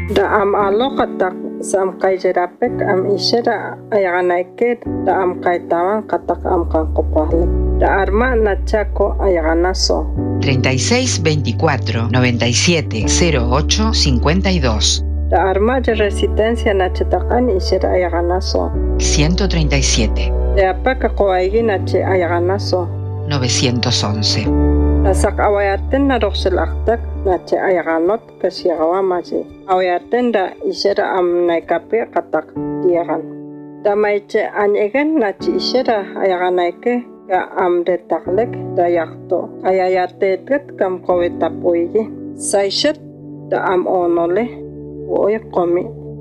Da am alokatak sam kaijerapek am ishera ayaganaike da am kaitawan katak am kankopahlik. Da arma nachako ayaganaso. 36 24 97 08 52. Da arma de resistencia nachetakan ishera ayaganaso. 137. Da apaka koaigi nache ayaganaso. 911. Nasak awayaten na roxelaktak nache ayaganot kasiagawamaji. Awayaten da ishera am naikape katak diagan. Da maiche anyegen nache ishera ayaganaike ka am detaklek da yakto. Ayayatetet kam kowetapoigi. Saishet da am onole. Oye komi